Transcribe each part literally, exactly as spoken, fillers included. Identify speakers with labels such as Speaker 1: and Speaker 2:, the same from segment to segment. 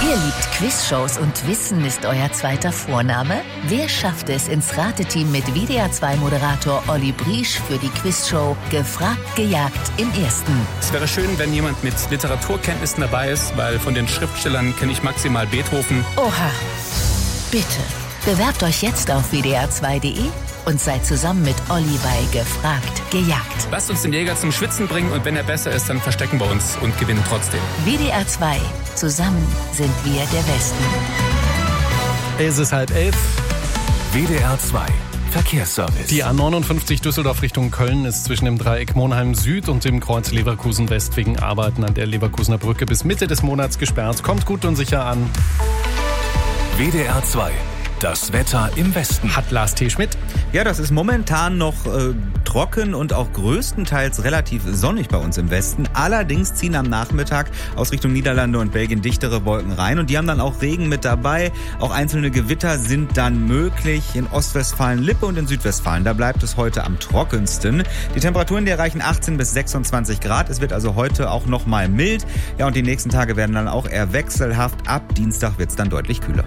Speaker 1: Ihr liebt Quizshows und Wissen ist euer zweiter Vorname? Wer schafft es ins Rateteam mit W D R zwei Moderator Olli Briesch für die Quizshow Gefragt, gejagt im Ersten?
Speaker 2: Es wäre schön, wenn jemand mit Literaturkenntnissen dabei ist, weil von den Schriftstellern kenne ich maximal Beethoven.
Speaker 1: Oha, bitte. Bewerbt euch jetzt auf w d r zwei punkt d e und seid zusammen mit Olli bei Gefragt, gejagt.
Speaker 2: Lasst uns den Jäger zum Schwitzen bringen und wenn er besser ist, dann verstecken wir uns und gewinnen trotzdem.
Speaker 1: W D R zwei. Zusammen sind wir der Westen.
Speaker 3: Es ist halb elf.
Speaker 4: W D R zwei Verkehrsservice.
Speaker 3: Die A neunundfünfzig Düsseldorf Richtung Köln ist zwischen dem Dreieck Monheim Süd und dem Kreuz Leverkusen West wegen Arbeiten an der Leverkusener Brücke bis Mitte des Monats gesperrt. Kommt gut und sicher an.
Speaker 4: W D R zwei. Das Wetter im Westen.
Speaker 3: Hat Lars T. Schmidt.
Speaker 5: Ja, das ist momentan noch äh, trocken und auch größtenteils relativ sonnig bei uns im Westen. Allerdings ziehen am Nachmittag aus Richtung Niederlande und Belgien dichtere Wolken rein und die haben dann auch Regen mit dabei. Auch einzelne Gewitter sind dann möglich in Ostwestfalen, Lippe und in Südwestfalen. Da bleibt es heute am trockensten. Die Temperaturen, die erreichen achtzehn bis sechsundzwanzig Grad. Es wird also heute auch noch mal mild. Ja, und die nächsten Tage werden dann auch eher wechselhaft. Ab Dienstag wird es dann deutlich kühler.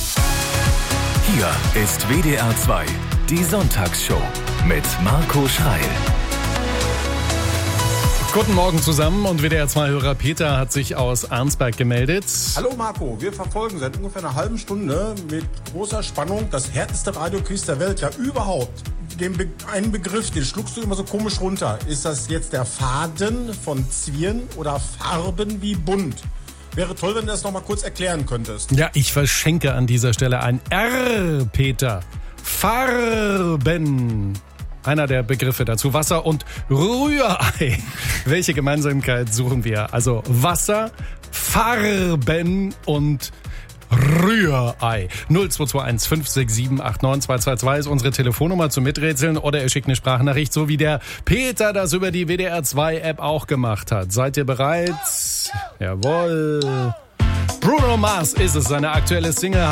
Speaker 4: Hier ist W D R zwei, die Sonntagsshow mit Marco Schreil.
Speaker 3: Guten Morgen zusammen und W D R zwei-Hörer Peter hat sich aus Arnsberg gemeldet.
Speaker 6: Hallo Marco, wir verfolgen seit ungefähr einer halben Stunde mit großer Spannung das härteste Radioquiz der Welt, ja überhaupt. Den Be- einen Begriff, den schluckst du immer so komisch runter. Ist das jetzt der Faden von Zwirn oder Farben wie bunt? Wäre toll, wenn du das noch mal kurz erklären könntest.
Speaker 3: Ja, ich verschenke an dieser Stelle ein R, Peter. Farben. Einer der Begriffe dazu. Wasser und Rührei. Welche Gemeinsamkeit suchen wir? Also Wasser, Farben und Rührei. null zwei zwei eins fünf sechs sieben acht neun zwei zwei zwei ist unsere Telefonnummer zum Miträtseln oder ihr schickt eine Sprachnachricht, so wie der Peter das über die W D R zwei App auch gemacht hat. Seid ihr bereit? Jawohl. Bruno Mars ist es, seine aktuelle Single